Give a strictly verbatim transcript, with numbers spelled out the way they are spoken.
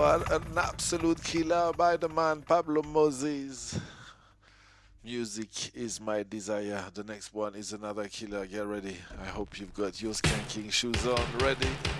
one, an absolute killer by the man Pablo Moses. Music is my desire. The next one is another killer. Get ready. I hope you've got your skanking shoes on ready.